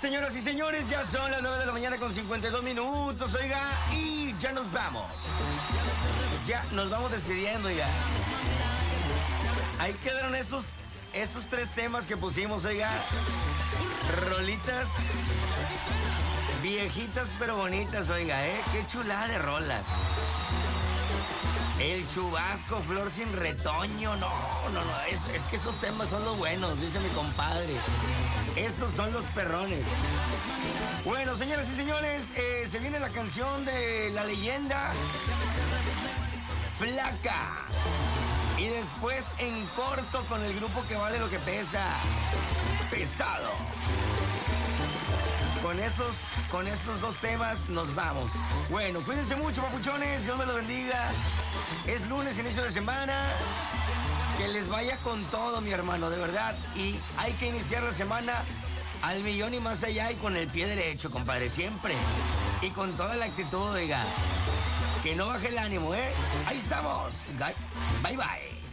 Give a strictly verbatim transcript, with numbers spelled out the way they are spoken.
Señoras y señores, ya son las nueve de la mañana con cincuenta y dos minutos, oiga, y ya nos vamos. Ya nos vamos despidiendo, oiga. Ahí quedaron esos, esos tres temas que pusimos, oiga. Rolitas viejitas pero bonitas, oiga, ¿eh? Qué chulada de rolas. El chubasco, flor sin retoño, no, no, no, es, es que esos temas son los buenos, dice mi compadre. Esos son los perrones. Bueno, señoras y señores, eh, se viene la canción de la leyenda Flaca. Y después en corto con el grupo que vale lo que pesa, Pesado. Con esos, con esos dos temas nos vamos. Bueno, cuídense mucho, papuchones. Dios me los bendiga. Es lunes, inicio de semana. Que les vaya con todo, mi hermano, de verdad. Y hay que iniciar la semana al millón y más allá y con el pie derecho, compadre, siempre. Y con toda la actitud, oiga. Que no baje el ánimo, ¿eh? Ahí estamos. Bye, bye.